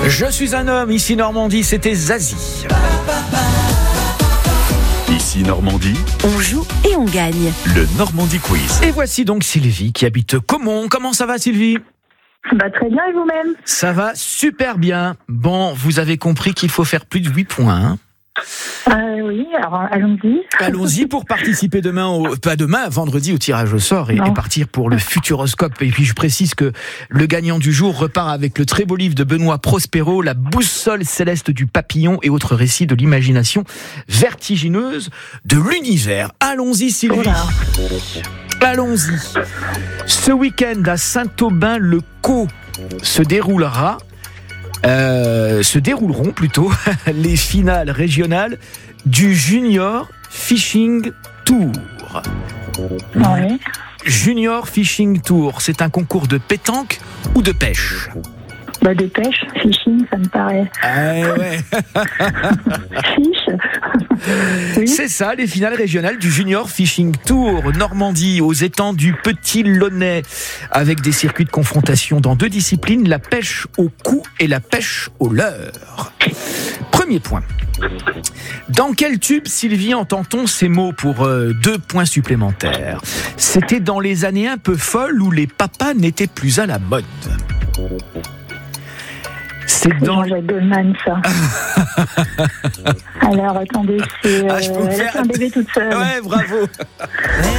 Je suis un homme, ici Normandie, c'était Zazie. Ici Normandie, On joue et on gagne. le Normandie Quiz. Et voici donc Sylvie qui habite Caumont. Comment ça va Sylvie ? Très bien, et vous-même? Ça va super bien. Bon, vous avez compris qu'il faut faire plus de 8 points. Hein. Oui, alors allons-y. Allons-y pour participer vendredi au tirage au sort et partir pour le Futuroscope. Et puis je précise que le gagnant du jour repart avec le très beau livre de Benoît Prospero, La boussole céleste du papillon et autres récits de l'imagination vertigineuse de l'univers. Allons-y Sylvie. Voilà. Allons-y. Ce week-end à Saint-Aubin-le-Caux se dérouleront plutôt les finales régionales du Junior Fishing Tour. Oui. Junior Fishing Tour, c'est un concours de pétanque ou de pêche? De pêche, fishing, ça me paraît. Ouais. Fiche. Oui. C'est ça, les finales régionales du Junior Fishing Tour Normandie, aux étangs du Petit Launay, avec des circuits de confrontation dans 2 disciplines, la pêche au coup et la pêche au leurre. Premier point. Dans quel tube, Sylvie, entend-on ces mots pour 2 points supplémentaires? C'était dans les années un peu folles où les papas n'étaient plus à la mode. C'est dans... Jean-Jacques Goldman, ça. Alors, attendez, c'est je peux vous faire un bébé toute seule. Ouais, bravo.